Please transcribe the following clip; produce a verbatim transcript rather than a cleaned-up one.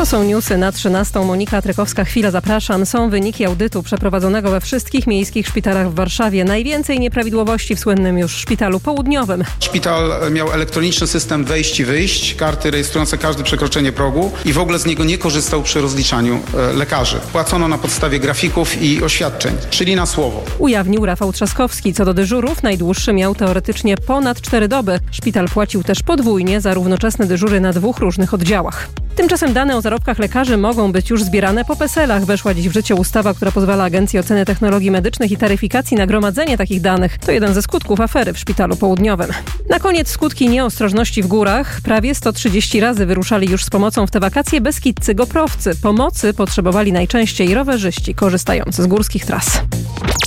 są newsy na trzynastą. Monika Trykowska. Chwila, zapraszam. Są wyniki audytu przeprowadzonego we wszystkich miejskich szpitalach w Warszawie. Najwięcej nieprawidłowości w słynnym już szpitalu południowym. Szpital miał elektroniczny system wejść i wyjść, karty rejestrujące każde przekroczenie progu i w ogóle z niego nie korzystał przy rozliczaniu e, lekarzy. Płacono na podstawie grafików i oświadczeń, czyli na słowo. Ujawnił Rafał Trzaskowski. Co do dyżurów, najdłuższy miał teoretycznie ponad cztery doby. Szpital płacił też podwójnie za równoczesne dyżury na dwóch różnych oddziałach. Tymczasem dane o zarobkach lekarzy mogą być już zbierane po PESEL-ach. Weszła dziś w życie ustawa, która pozwala Agencji Oceny Technologii Medycznych i Taryfikacji na gromadzenie takich danych. To jeden ze skutków afery w Szpitalu Południowym. Na koniec skutki nieostrożności w górach. Prawie sto trzydzieści razy wyruszali już z pomocą w te wakacje beskidzcy goprowcy. Pomocy potrzebowali najczęściej rowerzyści korzystający z górskich tras.